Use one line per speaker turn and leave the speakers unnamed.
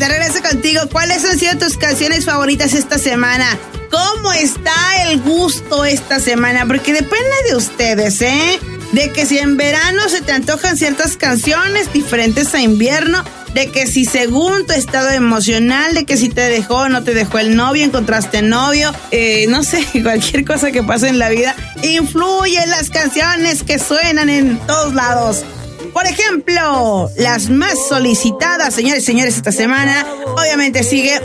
De regreso contigo, ¿cuáles han sido tus canciones favoritas esta semana? ¿Cómo está el gusto esta semana? Porque depende de ustedes, ¿eh? De que si en verano se te antojan ciertas canciones diferentes a invierno, de que si según tu estado emocional, de que si te dejó o no te dejó el novio, encontraste novio, no sé, cualquier cosa que pase en la vida, influye en las canciones que suenan en todos lados. Por ejemplo, las más solicitadas, señores y señores, esta semana, obviamente sigue